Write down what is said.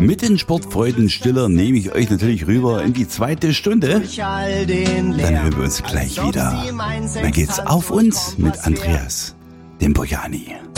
Mit den Sportfreudenstiller nehme ich euch natürlich rüber in die zweite Stunde. Dann hören wir uns gleich wieder. Dann geht's auf uns mit Andreas, dem Bojani.